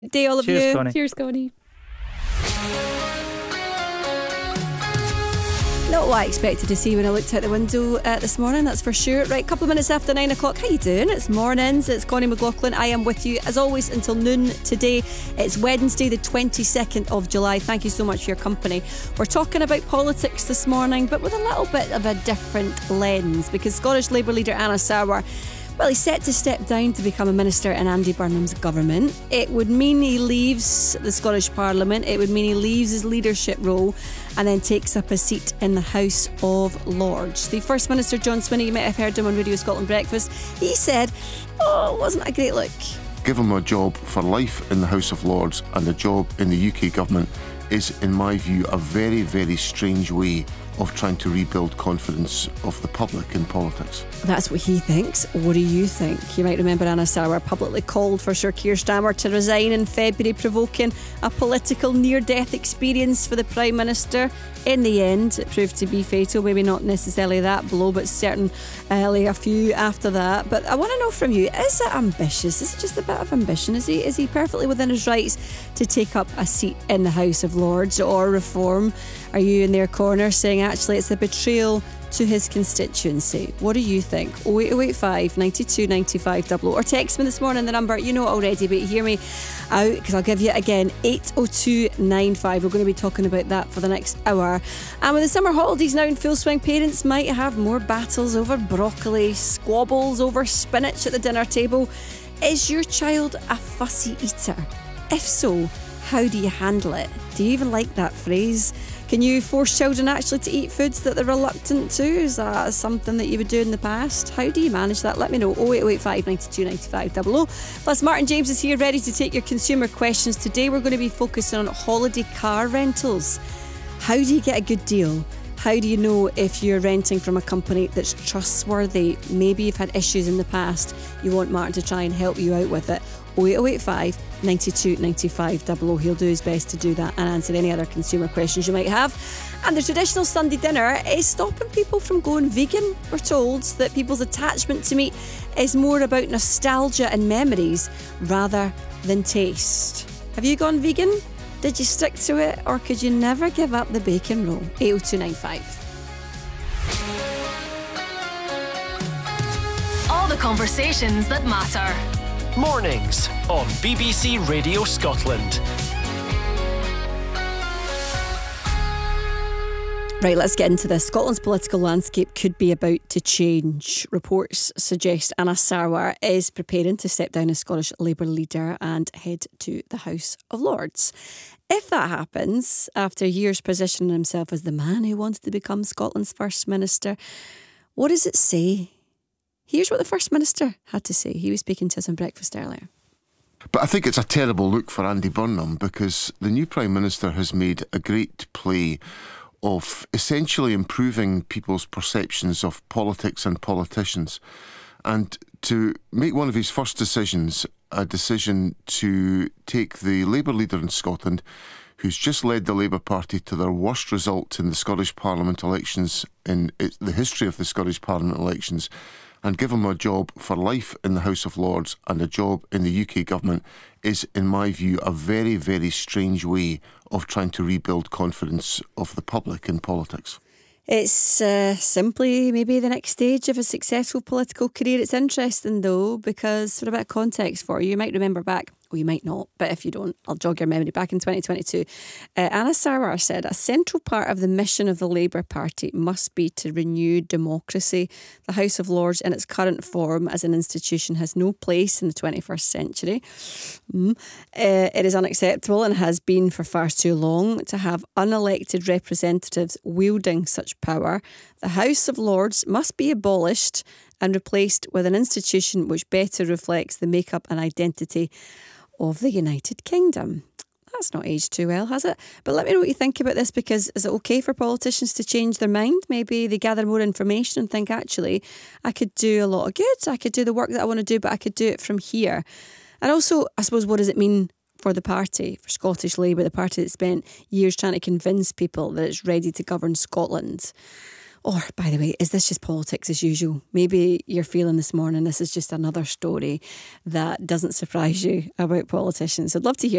Good day, all of Cheers, you. Connie. Cheers, Connie. Not what I expected to see when I looked out the window this morning, that's for sure. Right, a couple of minutes after 9 o'clock. How you doing? It's mornings. It's Connie McLaughlin. I am with you as always until noon today. It's Wednesday, the 22nd of July. Thank you so much for your company. We're talking about politics this morning, but with a little bit of a different lens, because Scottish Labour leader Anas Sarwar, well, he's set to step down to become a minister in Andy Burnham's government. It would mean he leaves the Scottish Parliament. It would mean he leaves his leadership role and then takes up a seat in the House of Lords. The First Minister, John Swinney, you might have heard him on Radio Scotland Breakfast, he said, it wasn't a great look. Give him a job for life in the House of Lords and a job in the UK government is, in my view, a very, very strange way of trying to rebuild confidence of the public in politics. That's what he thinks. What do you think? You might remember Anas Sarwar publicly called for Sir Keir Starmer to resign in February, provoking a political near-death experience for the Prime Minister. In the end, it proved to be fatal. Maybe not necessarily that blow, but certainly a few after that. But I want to know from you, is it ambitious? Is it just a bit of ambition? Is he perfectly within his rights to take up a seat in the House of Lords or reform? Are you in their corner saying actually it's a betrayal to his constituency? What do you think? 08085 92 95 00, or text me this morning, the number you know it already, but hear me out because I'll give you it again, 80295. We're going to be talking about that for the next hour. And with the summer holidays now in full swing, parents might have more battles over broccoli, squabbles over spinach at the dinner table. Is your child a fussy eater? If so, how do you handle it? Do you even like that phrase? Can you force children actually to eat foods that they're reluctant to? Is that something that you would do in the past? How do you manage that? Let me know. 08085 92 95 00. Plus, Martin James is here ready to take your consumer questions. Today we're going to be focusing on holiday car rentals. How do you get a good deal? How do you know if you're renting from a company that's trustworthy? Maybe you've had issues in the past. You want Martin to try and help you out with it. 08085 92 95 00. He'll do his best to do that and answer any other consumer questions you might have. And the traditional Sunday dinner is stopping people from going vegan. We're told that people's attachment to meat is more about nostalgia and memories rather than taste. Have you gone vegan? Did you stick to it, or could you never give up the bacon roll? 80295. All the conversations that matter. Mornings on BBC Radio Scotland. Right, let's get into this. Scotland's political landscape could be about to change. Reports suggest Anas Sarwar is preparing to step down as Scottish Labour leader and head to the House of Lords. If that happens, after years positioning himself as the man who wanted to become Scotland's First Minister, what does it say? Here's what the First Minister had to say. He was speaking to us on Breakfast earlier. But I think it's a terrible look for Andy Burnham, because the new Prime Minister has made a great play of essentially improving people's perceptions of politics and politicians. And to make one of his first decisions a decision to take the Labour leader in Scotland, who's just led the Labour Party to their worst result in the Scottish Parliament elections, in the history of the Scottish Parliament elections, and give him a job for life in the House of Lords and a job in the UK government is, in my view, a very, very strange way of trying to rebuild confidence of the public in politics. It's simply maybe the next stage of a successful political career. It's interesting though, because for a bit of context for you, you might remember back, or you might not, but if you don't, I'll jog your memory. Back in 2022, Anas Sarwar said a central part of the mission of the Labour Party must be to renew democracy. The House of Lords in its current form as an institution has no place in the 21st century. It is unacceptable and has been for far too long to have unelected representatives wielding such power. The House of Lords must be abolished and replaced with an institution which better reflects the makeup and identity of the United Kingdom. That's not aged too well, has it? But let me know what you think about this, because is it okay for politicians to change their mind? Maybe they gather more information and think, actually, I could do a lot of good. I could do the work that I want to do, but I could do it from here. And also, I suppose, what does it mean for the party, for Scottish Labour, the party that spent years trying to convince people that it's ready to govern Scotland? Or, by the way, is this just politics as usual? Maybe you're feeling this morning this is just another story that doesn't surprise you about politicians. I'd love to hear